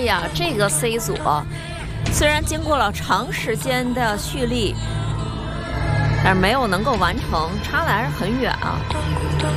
呀，这个 C 组虽然经过了长时间的蓄力，但是没有能够完成，差的还是很远啊。